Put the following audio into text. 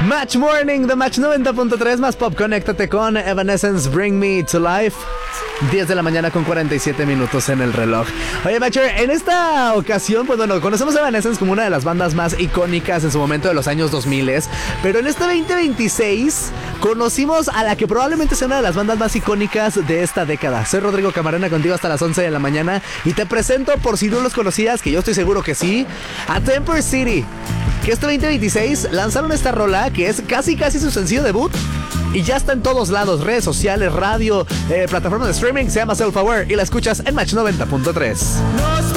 Match Morning de Match 90.3 más pop. Conéctate con Evanescence, Bring Me to Life. 10 de la mañana con 47 minutos en el reloj. Oye, Matcher, en esta ocasión, pues bueno, conocemos a Evanescence como una de las bandas más icónicas en su momento de los años 2000, pero en este 2026 conocimos a la que probablemente sea una de las bandas más icónicas de esta década. Soy Rodrigo Camarena, contigo hasta las 11 de la mañana y te presento, por si no los conocías, que yo estoy seguro que sí, a Temper City, que este 2026 lanzaron esta rola que es casi su sencillo debut. Y ya está en todos lados, redes sociales, radio, plataformas de streaming. Se llama Self Aware y la escuchas en Match 90.3.